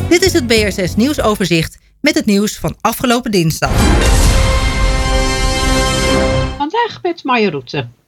Dit is het BRC nieuwsoverzicht met het nieuws van afgelopen dinsdag. Vandaag met Marja Rutte.